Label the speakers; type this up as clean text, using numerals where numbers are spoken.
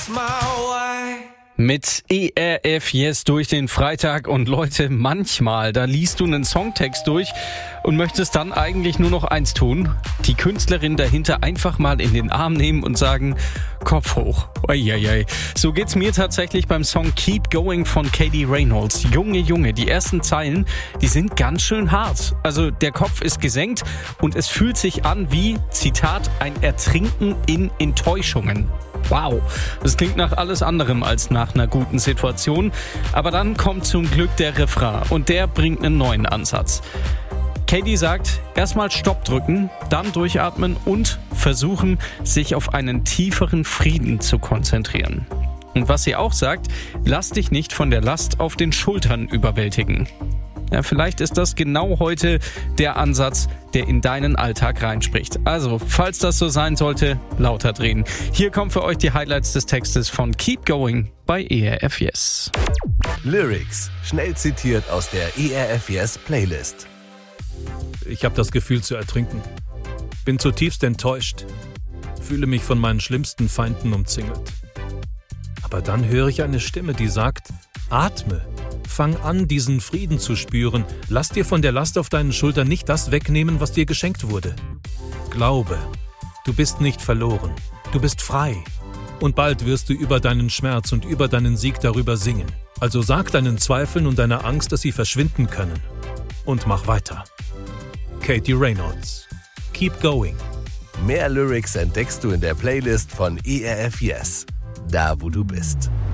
Speaker 1: Mit ERF Yes durch den Freitag und Leute, manchmal, da liest du einen Songtext durch und möchtest dann eigentlich nur noch eins tun, die Künstlerin dahinter einfach mal in den Arm nehmen und sagen, Kopf hoch. Eieiei. So geht's mir tatsächlich beim Song Keep Going von Katie Reynolds. Junge, die ersten Zeilen, die sind ganz schön hart. Also der Kopf ist gesenkt und es fühlt sich an wie, Zitat, ein Ertrinken in Enttäuschungen. Wow, das klingt nach alles anderem als nach einer guten Situation. Aber dann kommt zum Glück der Refrain und der bringt einen neuen Ansatz. Katie sagt, erstmal Stopp drücken, dann durchatmen und versuchen, sich auf einen tieferen Frieden zu konzentrieren. Und was sie auch sagt, lass dich nicht von der Last auf den Schultern überwältigen. Ja, vielleicht ist das genau heute der Ansatz, der in deinen Alltag reinspricht. Also, falls das so sein sollte, lauter drehen. Hier kommen für euch die Highlights des Textes von Keep Going bei ERF Yes.
Speaker 2: Lyrics, schnell zitiert aus der ERF Yes Playlist.
Speaker 3: Ich habe das Gefühl zu ertrinken. Bin zutiefst enttäuscht. Fühle mich von meinen schlimmsten Feinden umzingelt. Aber dann höre ich eine Stimme, die sagt, atme. Fang an, diesen Frieden zu spüren. Lass dir von der Last auf deinen Schultern nicht das wegnehmen, was dir geschenkt wurde. Glaube, du bist nicht verloren. Du bist frei. Und bald wirst du über deinen Schmerz und über deinen Sieg darüber singen. Also sag deinen Zweifeln und deiner Angst, dass sie verschwinden können. Und mach weiter. Katie Reynolds. Keep going.
Speaker 2: Mehr Lyrics entdeckst du in der Playlist von ERF Yes. Da, wo du bist.